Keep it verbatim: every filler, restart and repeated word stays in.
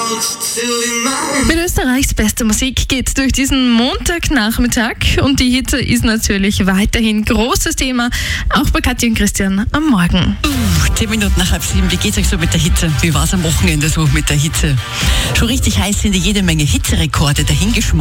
Mit Österreichs bester Musik geht's durch diesen Montagnachmittag und die Hitze ist natürlich weiterhin großes Thema, auch bei Katja und Christian am Morgen. Uh, zehn Minuten nach halb sieben, wie geht's euch so mit der Hitze? Wie war's am Wochenende so mit der Hitze? Schon richtig heiß sind jede Menge Hitzerekorde dahingeschmolzen.